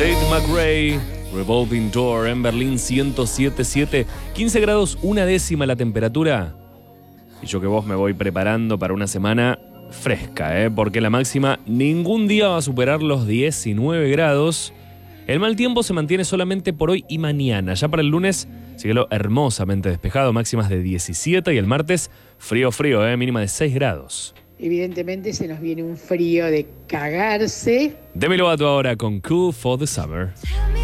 Tate McRae, Revolving Door en Berlín 107.7, 15 grados, una décima la temperatura. Y yo que vos me voy preparando para una semana fresca, porque la máxima ningún día va a superar los 19 grados. El mal tiempo se mantiene solamente por hoy y mañana. Ya para el lunes, cielo hermosamente despejado, máximas de 17 y el martes frío, mínima de 6 grados. Evidentemente se nos viene un frío de cagarse. Demi Lovato ahora con Cool for the Summer. Tell me